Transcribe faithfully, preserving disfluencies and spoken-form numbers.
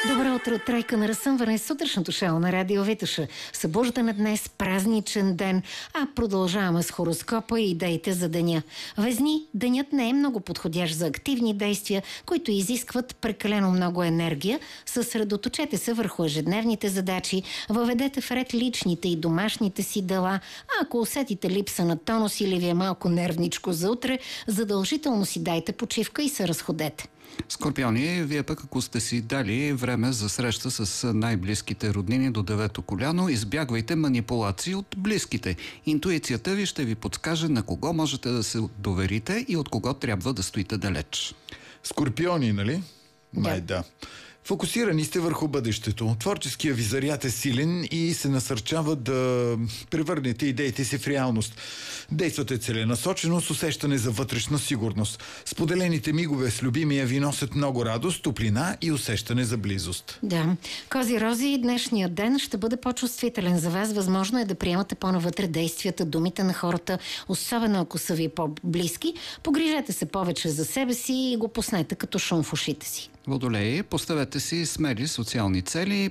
Добро утро, тройка на разсъмване, сутрешното шоу на Радио Витоша. Събужда на днес празничен ден, а продължаваме с хороскопа и идеите за деня. Везни, денят не е много подходящ за активни действия, които изискват прекалено много енергия. Съсредоточете се върху ежедневните задачи, въведете в ред личните и домашните си дела, а ако усетите липса на тонус или ви е малко нервничко за утре, задължително си дайте почивка и се разходете. Скорпиони, вие пък ако сте си дали време за среща с най-близките роднини до девето коляно, избягвайте манипулации от близките. Интуицията ви ще ви подскаже на кого можете да се доверите и от кого трябва да стоите далеч. Скорпиони, нали? Да. Май да. Фокусирани сте върху бъдещето. Творческия ви заряд е силен и се насърчава да превърнете идеите си в реалност. Действате целенасочено с усещане за вътрешна сигурност. Споделените мигове с любимия ви носят много радост, топлина и усещане за близост. Да. Кози Рози, днешният ден ще бъде по-чувствителен за вас. Възможно е да приемате по-навътре действията, думите на хората, особено ако са ви по-близки. Погрижете се повече за себе си и го пуснете като шум в ушите си. Водолеи, поставете си смели социални цели,